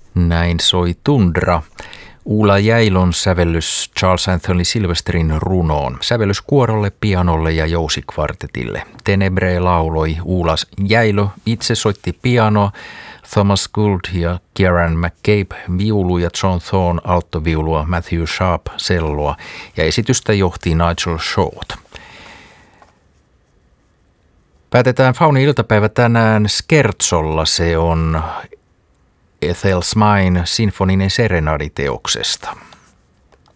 Näin soi Tundra. Uula Jäilon sävellys Charles Anthony Silvesterin runoon. Sävellys kuorolle, pianolle ja jousikvartetille. Tenebre lauloi Uula Jäilo, itse soitti pianoa, Thomas Gould ja Kieran McCabe viulu ja John Thorne alttoviulua, Matthew Sharp selloa ja esitystä johti Nigel Short. Päätetään Fauni-iltapäivä tänään scherzolla. Se on Ethel Smain sinfoninen serenaditeoksesta.